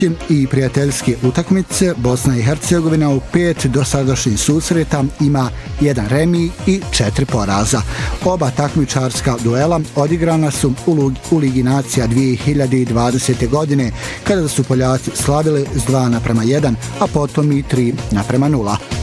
i prijateljske utakmice, Bosna i Hercegovina u 5 dosadašnjih susreta ima 1 remi i 4 poraza. Oba takmičarska duela odigrana su u Ligi nacija 2020. godine, kada su Poljaci slavili s 2:1, a potom i 3:0.